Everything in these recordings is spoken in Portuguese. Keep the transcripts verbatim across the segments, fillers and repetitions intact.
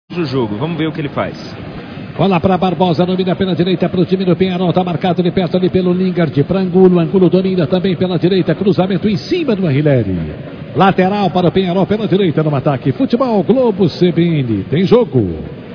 o jogo. Vamos ver o que ele faz. Bola para Barbosa, domina pela direita para o time do Penharol, está marcado de perto ali pelo Lingard, para Angulo, Angulo domina também pela direita, cruzamento em cima do Arrilleri. Lateral para o Penharol pela direita no ataque. Futebol Globo C B N, tem jogo.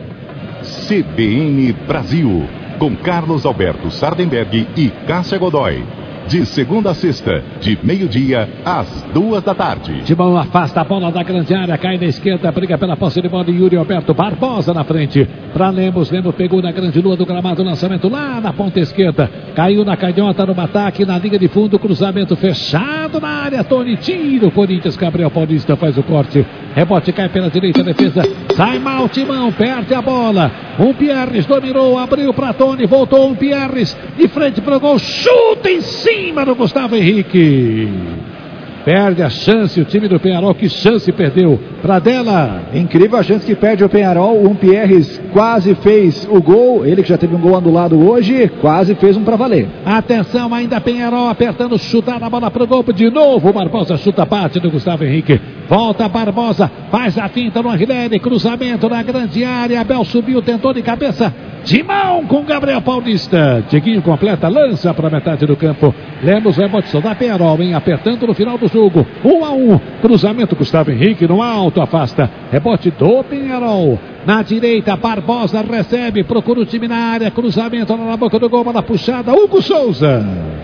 C B N Brasil, com Carlos Alberto Sardenberg e Cássia Godoy. De segunda a sexta, de meio-dia às duas da tarde. Timão afasta a bola da grande área, cai na esquerda, briga pela posse de bola de Yuri Alberto Barbosa na frente. Para Lemos, Lemos pegou na grande lua do gramado, lançamento lá na ponta esquerda. Caiu na canhota no ataque, na linha de fundo, cruzamento fechado na área. Tony tira o Corinthians, Gabriel Paulista faz o corte. Rebote cai pela direita, defesa sai mal, Timão, perde a bola. Um Pierres dominou, abriu para Tony, voltou um Pierres de frente para o gol, chuta em cima do Gustavo Henrique. Perde a chance o time do Penharol. Que chance perdeu? Pradella. Incrível a chance que perde o Penharol. Um Pierres quase fez o gol. Ele que já teve um gol anulado hoje, quase fez um pra valer. Atenção, ainda Penharol apertando, chutar a bola pro gol. De novo, Barbosa chuta a parte do Gustavo Henrique. Volta Barbosa, faz a finta no Arrilleri. Cruzamento na grande área. Abel subiu, tentou de cabeça. Timão com Gabriel Paulista. Tiguinho completa, lança para metade do campo. Lemos rebote só da Penharol, hein? Apertando no final do jogo. Um a um. Cruzamento, Gustavo Henrique no alto, afasta. Rebote do Penharol. Na direita, Barbosa recebe, procura o time na área. Cruzamento lá na boca do gol, bola puxada. Hugo Souza.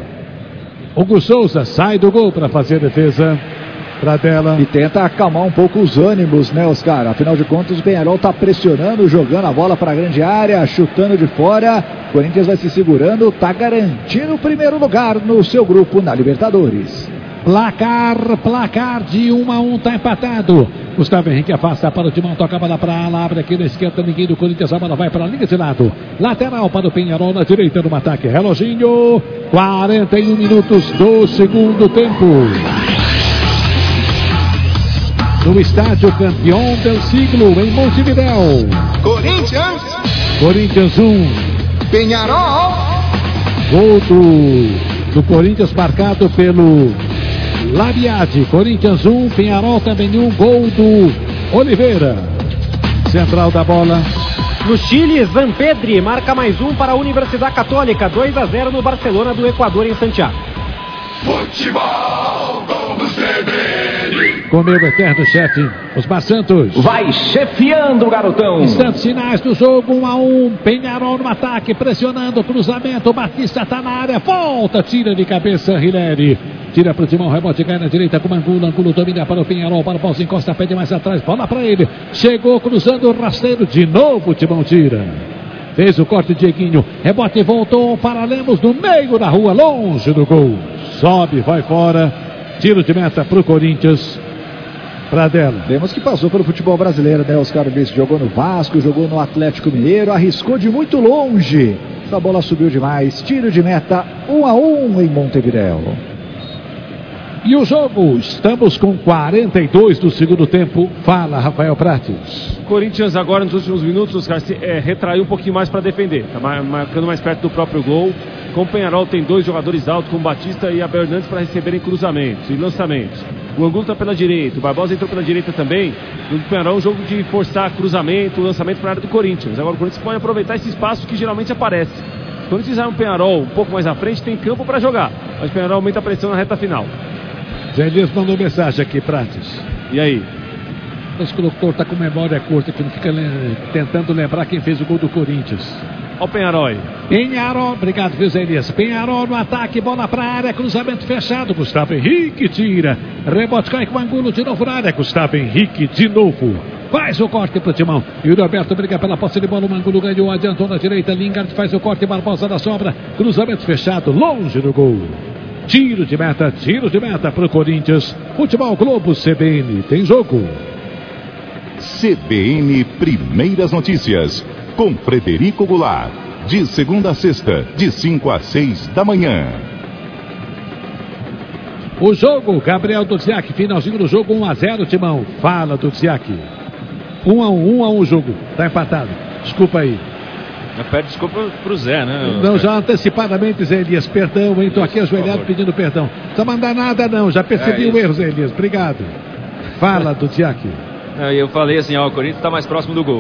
Hugo Souza sai do gol para fazer a defesa. Pradella. E tenta acalmar um pouco os ânimos, né, Oscar? Afinal de contas, o Penharol está pressionando, jogando a bola para a grande área, chutando de fora. O Corinthians vai se segurando, está garantindo o primeiro lugar no seu grupo na Libertadores. Placar, placar de um a um, está empatado. Gustavo Henrique afasta para o Timão, toca a bola para a ala, abre aqui na esquerda, ninguém do Corinthians, a bola vai para a linha de lado. Lateral para o Penharol, na direita no ataque. Reloginho, quarenta e um minutos do segundo tempo. No estádio campeão del siglo, em Montevidéu. Corinthians. Corinthians um. Penharol. Gol do, do Corinthians marcado pelo Labiade. Corinthians um, Penharol também um. Gol do Oliveira. Central da bola. No Chile, Zampedri marca mais um para a Universidade Católica. dois a zero no Barcelona do Equador em Santiago. Futebol Globo C B N. Com meu eterno chefe, Osmar Santos. Vai chefiando, garotão. Instantes finais do jogo, um a um. Penharol no ataque, pressionando, cruzamento. Batista está na área, volta, tira de cabeça, Arrilleri. Tira para o Timão, rebote cai na direita com Angulo. Angulo domina para o Penharol, para o Paulo, encosta, pede mais atrás, bola para ele. Chegou cruzando o rasteiro, de novo o Timão tira. Fez o corte, Dieguinho. Rebote voltou para Lemos no meio da rua, longe do gol. Sobe, vai fora. Tiro de meta para o Corinthians. Pradella. Vemos que passou pelo futebol brasileiro, né? Oscar Bispo jogou no Vasco, jogou no Atlético Mineiro, arriscou de muito longe. Essa bola subiu demais. Tiro de meta, um a um em Montevidéu. E o jogo, estamos com quarenta e dois do segundo tempo. Fala, Rafael Prates. Corinthians agora nos últimos minutos, Oscar, se, é, retraiu um pouquinho mais para defender. Está marcando mais perto do próprio gol. Com o Penharol tem dois jogadores altos, como Batista e Abel Hernandes, para receberem cruzamentos e lançamentos. O Angulo está pela direita, o Barbosa entrou pela direita também. No Penharol é um jogo de forçar cruzamento, lançamento para a área do Corinthians. Agora o Corinthians pode aproveitar esse espaço que geralmente aparece. Quando fizer um Penharol um pouco mais à frente, tem campo para jogar. Mas o Penharol aumenta a pressão na reta final. Zé Elias mandou mensagem aqui, Prates. E aí? Nosso condutor está com memória curta, que não fica le... tentando lembrar quem fez o gol do Corinthians. Olha o Penharol. Penharol, obrigado, viu, Zé Elias? Penharol no ataque, bola para a área, cruzamento fechado. Gustavo Henrique tira. Rebote cai com o Angulo de novo na área. Gustavo Henrique de novo. Faz o corte pro Timão. E o Roberto briga pela posse de bola. O Angulo ganhou, adiantou na direita. Lingard faz o corte, Barbosa da sobra. Cruzamento fechado, longe do gol. Tiro de meta, tiro de meta para o Corinthians. Futebol Globo C B N, tem jogo. C B N Primeiras Notícias, com Frederico Goulart. De segunda a sexta, de cinco a seis da manhã. O jogo, Gabriel Duziak, finalzinho do jogo, um a zero, Timão. Fala, Duziak. um a um, um a um o jogo. Tá empatado. Desculpa aí. Pede desculpa pro Zé, né? Não, já antecipadamente, Zé Elias. Perdão, hein? Tô aqui ajoelhado pedindo perdão. Não precisa mandar nada, não. Já percebi é o erro, Zé Elias. Obrigado. Fala, Duziak. Eu falei assim, ó, o Corinthians tá mais próximo do gol.